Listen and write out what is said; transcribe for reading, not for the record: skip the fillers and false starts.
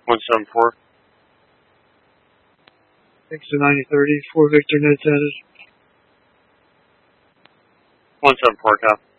174. Thanks to 9030, 4 Victor, notes added. 174, copy.